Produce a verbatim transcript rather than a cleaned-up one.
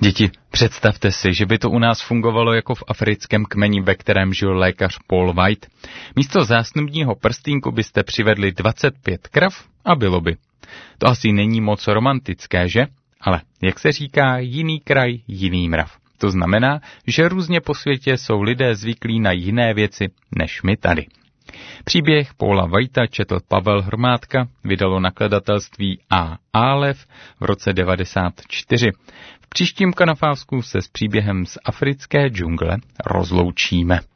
Děti, představte si, že by to u nás fungovalo jako v africkém kmeni, ve kterém žil lékař Paul White. Místo zásnubního prstínku byste přivedli dvacet pět krav a bylo by. To asi není moc romantické, že? Ale, jak se říká, jiný kraj, jiný mrav. To znamená, že různě po světě jsou lidé zvyklí na jiné věci, než my tady. Příběh Paula Whitea četl Pavel Hromádka, vydalo nakladatelství A. Álev v roce devadesát čtyři. V příštím Kanafásku se s příběhem z africké džungle rozloučíme.